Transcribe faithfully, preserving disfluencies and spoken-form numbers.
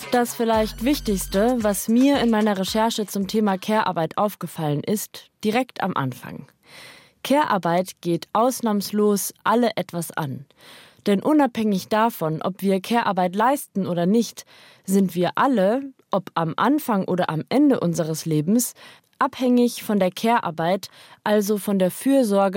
Das vielleicht Wichtigste, was mir in meiner Recherche zum Thema Care-Arbeit aufgefallen ist, direkt am Anfang. Care-Arbeit geht ausnahmslos alle etwas an. Denn unabhängig davon, ob wir Care-Arbeit leisten oder nicht, sind wir alle, ob am Anfang oder am Ende unseres Lebens, abhängig von der Care-Arbeit, also von der Fürsorge